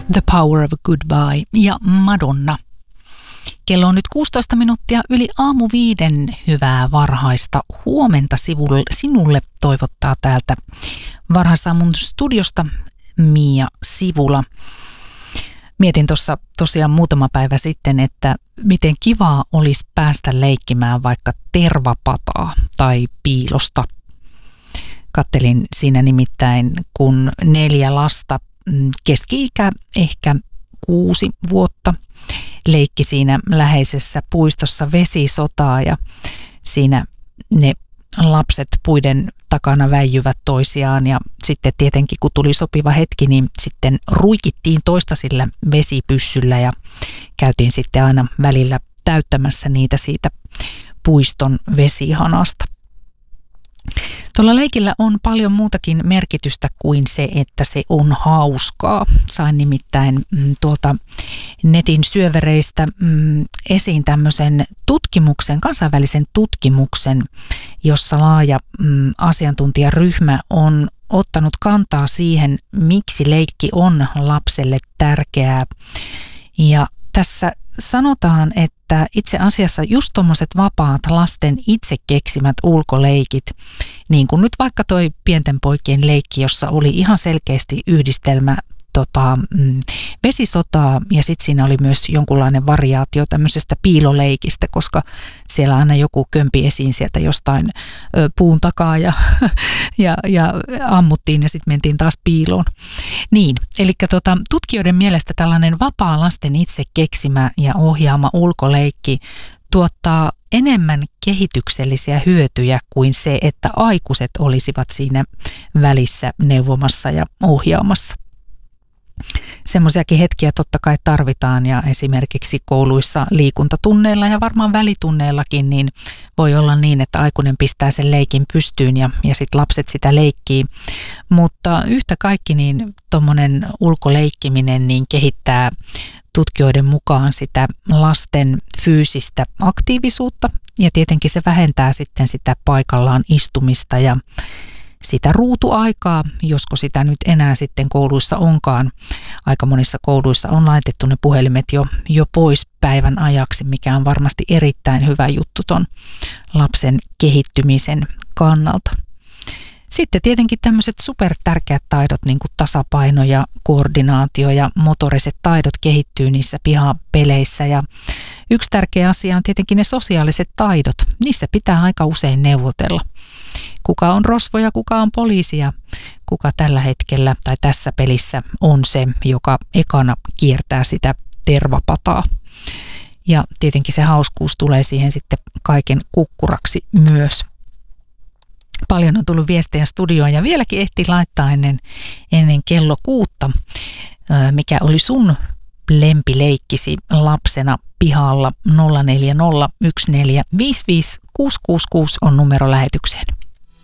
The Power of a Goodbye ja Madonna. Kello on nyt 16 minuuttia yli aamu 5. Hyvää varhaista huomenta sinulle toivottaa täältä varhaisaamun studiosta Mia Sivula. Mietin tuossa tosiaan muutama päivä sitten, että miten kivaa olisi päästä leikkimään vaikka tervapataa tai piilosta. Kattelin siinä nimittäin, kun 4 lasta, keski-ikä ehkä 6 vuotta, leikki siinä läheisessä puistossa vesisotaa ja siinä ne lapset puiden takana väijyvät toisiaan ja sitten tietenkin kun tuli sopiva hetki, niin sitten ruikittiin toista sillä vesipyssyllä ja käytiin sitten aina välillä täyttämässä niitä siitä puiston vesihanasta. Tuolla leikillä on paljon muutakin merkitystä kuin se, että se on hauskaa. Sain nimittäin tuolta netin syövereistä esiin tämmöisen tutkimuksen, kansainvälisen tutkimuksen, jossa laaja asiantuntijaryhmä on ottanut kantaa siihen, miksi leikki on lapselle tärkeää. Ja tässä sanotaan, että itse asiassa just tommoset vapaat lasten itse keksimät ulkoleikit, niin kuin nyt vaikka toi pienten poikien leikki, jossa oli ihan selkeästi yhdistelmä vesisotaa ja sitten siinä oli myös jonkunlainen variaatio tämmöisestä piiloleikistä, koska siellä aina joku kömpi esiin sieltä jostain puun takaa ja ammuttiin ja sitten mentiin taas piiloon. Niin, eli tutkijoiden mielestä tällainen vapaa lasten itse keksimä ja ohjaama ulkoleikki tuottaa enemmän kehityksellisiä hyötyjä kuin se, että aikuiset olisivat siinä välissä neuvomassa ja ohjaamassa. Semmoisiakin hetkiä totta kai tarvitaan ja esimerkiksi kouluissa liikuntatunneilla ja varmaan välitunneillakin niin voi olla niin, että aikuinen pistää sen leikin pystyyn ja sitten lapset sitä leikkii. Mutta yhtä kaikki niin tommonen ulkoleikkiminen niin kehittää tutkijoiden mukaan sitä lasten fyysistä aktiivisuutta ja tietenkin se vähentää sitten sitä paikallaan istumista ja sitä ruutuaikaa, josko sitä nyt enää sitten kouluissa onkaan. Aika monissa kouluissa on laitettu ne puhelimet jo pois päivän ajaksi, mikä on varmasti erittäin hyvä juttu ton lapsen kehittymisen kannalta. Sitten tietenkin tämmöiset supertärkeät taidot, niin kuin tasapaino ja koordinaatio ja motoriset taidot kehittyy niissä pihapeleissä. Ja yksi tärkeä asia on tietenkin ne sosiaaliset taidot. Niistä pitää aika usein neuvotella. Kuka on rosvo ja kuka on poliisi ja kuka tällä hetkellä tai tässä pelissä on se, joka ekana kiertää sitä tervapataa. Ja tietenkin se hauskuus tulee siihen sitten kaiken kukkuraksi myös. Paljon on tullut viestejä studioon ja vieläkin ehti laittaa ennen kello 6, mikä oli sun lempileikkisi lapsena pihalla. 0401455666 on numero lähetykseen.